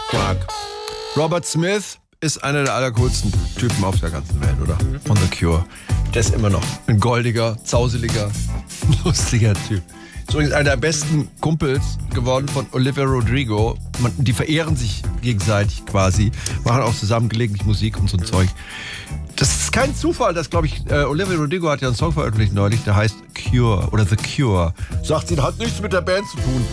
Mark. Robert Smith ist einer der allercoolsten Typen auf der ganzen Welt, oder? Von The Cure. Der ist immer noch ein goldiger, zauseliger, lustiger Typ. Ist übrigens einer der besten Kumpels geworden von Olivia Rodrigo. Die verehren sich gegenseitig quasi, machen auch zusammen gelegentlich Musik und so ein Zeug. Das ist kein Zufall, dass, glaube ich, Olivia Rodrigo hat ja einen Song veröffentlicht neulich, der heißt Cure oder The Cure. Sagt sie, hat nichts mit der Band zu tun.